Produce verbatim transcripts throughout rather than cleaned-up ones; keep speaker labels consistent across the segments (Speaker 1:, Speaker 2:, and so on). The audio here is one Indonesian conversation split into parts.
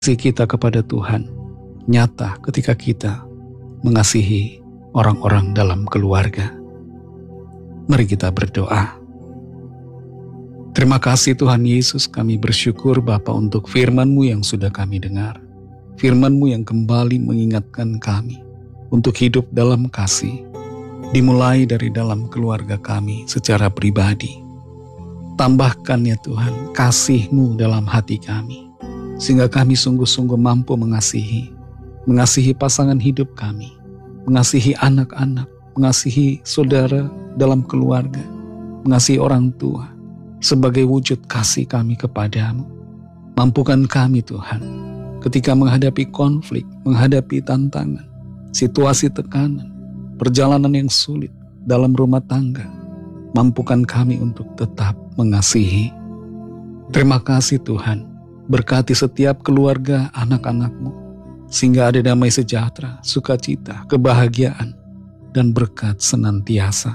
Speaker 1: Kasih kita kepada Tuhan nyata ketika kita mengasihi orang-orang dalam keluarga. Mari kita berdoa. Terima kasih Tuhan Yesus, kami bersyukur Bapa untuk firman-Mu yang sudah kami dengar. Firman-Mu yang kembali mengingatkan kami untuk hidup dalam kasih, dimulai dari dalam keluarga kami secara pribadi. Tambahkan ya Tuhan kasih-Mu dalam hati kami, sehingga kami sungguh-sungguh mampu mengasihi, mengasihi pasangan hidup kami, mengasihi anak-anak, mengasihi saudara dalam keluarga, mengasihi orang tua, sebagai wujud kasih kami kepadamu. Mampukan kami Tuhan, ketika menghadapi konflik, menghadapi tantangan, situasi tekanan, perjalanan yang sulit dalam rumah tangga, mampukan kami untuk tetap mengasihi. Terima kasih Tuhan, berkati setiap keluarga anak-anak-Mu, sehingga ada damai sejahtera, sukacita, kebahagiaan, dan berkat senantiasa.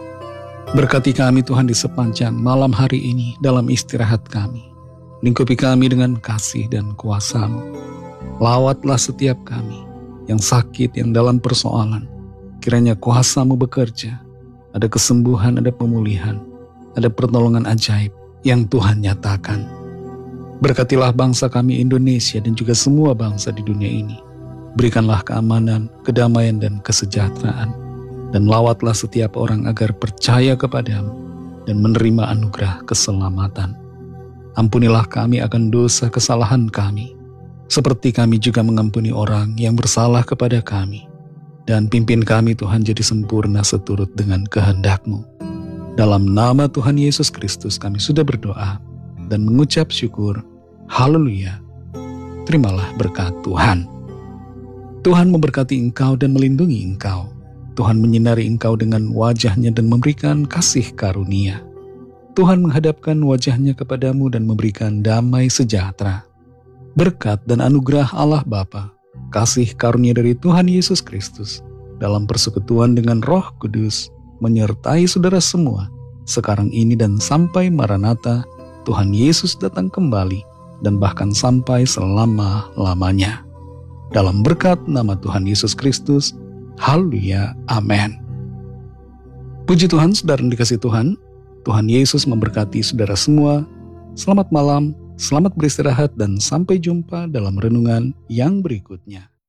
Speaker 1: Berkati kami Tuhan di sepanjang malam hari ini dalam istirahat kami. Lingkupi kami dengan kasih dan kuasa-Mu. Lawatlah setiap kami yang sakit, yang dalam persoalan. Kiranya kuasa-Mu bekerja. Ada kesembuhan, ada pemulihan, ada pertolongan ajaib yang Tuhan nyatakan. Berkatilah bangsa kami Indonesia dan juga semua bangsa di dunia ini. Berikanlah keamanan, kedamaian, dan kesejahteraan. Dan lawatlah setiap orang agar percaya kepadamu dan menerima anugerah keselamatan. Ampunilah kami akan dosa kesalahan kami, seperti kami juga mengampuni orang yang bersalah kepada kami. Dan pimpin kami Tuhan jadi sempurna seturut dengan kehendak-Mu. Dalam nama Tuhan Yesus Kristus kami sudah berdoa dan mengucap syukur. Haleluya. Terimalah berkat Tuhan. Tuhan memberkati engkau dan melindungi engkau. Tuhan menyinari engkau dengan wajah-Nya dan memberikan kasih karunia. Tuhan menghadapkan wajah-Nya kepadamu dan memberikan damai sejahtera. Berkat dan anugerah Allah Bapa, kasih karunia dari Tuhan Yesus Kristus, dalam persekutuan dengan Roh Kudus, menyertai saudara semua, sekarang ini dan sampai Maranatha, Tuhan Yesus datang kembali, dan bahkan sampai selama-lamanya. Dalam berkat nama Tuhan Yesus Kristus, haleluya, amin. Puji Tuhan, saudara dikasih Tuhan, Tuhan Yesus memberkati saudara semua. Selamat malam, selamat beristirahat, dan sampai jumpa dalam renungan yang berikutnya.